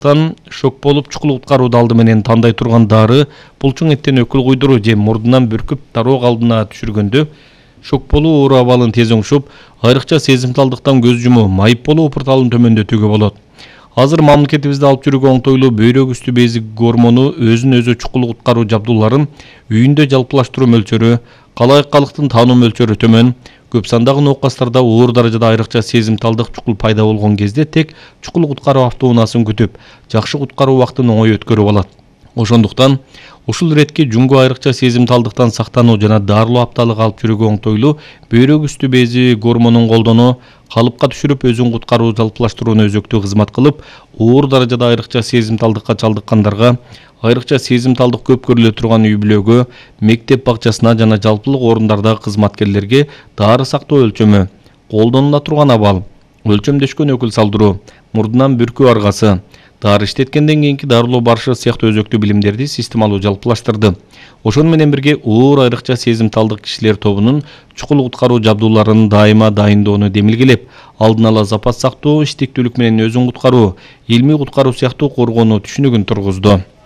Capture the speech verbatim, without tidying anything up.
Tan шок болуп чукул куткарууду алды менен тандай турган дары булчуң эттен өкүл куйдуруу же мурдунан бүркүп тароо алдына түшүргөндө шок болуу оор абалын тез оңшоп, айрыкча сезимталдыктан көз жумуу, майып болуу упурталын төмөндөтүүгө болот. Азыр мамлекетибизде алып жүрүүгө оңтойлуу бөйрөк үстү бези гормону өзүн өзү чукул куткаруу жабдууларын үйүндө жалпылаштыруу мөлчөрү, калайык калктын таануу мөлчөрү төмөн, көп сандагы ноокастарда оор даражада айрыкча сезимталдык чукул пайда болгон кезде тек чукул куткаруу автоунаасын күтүп, жакшы куткаруу убактын оңой өткөрүп алат. Ошондуктан ушул иретке жуңго айрыкча сезимталдыктан сактануу жана дарылоо апталыгы алып жүрүүгө оңтойлуу бөйрөк үстү бези гормонун колдонуу, калыпка түшүрүп өзүн куткаруу жалпылаштырууну өзөктүү кызмат кылып, оор даражада айрыкча сезимталдыкка чалдыккандарга, айрыкча сезимталдык көп көрүлө турган үй-бүлөгө, мектеп бакчасына жана жалпылык орундардагы кызматкерлерге дары сактоо өлчөмү, колдонула турган абал, өлчөмдөшкөн өкүл салдыруу, мурдунан бүркүү аргасы, дары иштеткенден кийинки дарылоо барышы сыяктуу өзөктүү билимдерди системалуу жалпылаштырды. Ошону менен бирге оор айрыкча сезимталдык кишилер тобунун чукул куткаруу жабдууларын дайыма дайындоону демилгелеп, алдын ала запас сактоо, иштиктүүлүк менен өзүн куткаруу, илмий куткаруу сыяктуу коргонуу түшүнүгүн тургузду.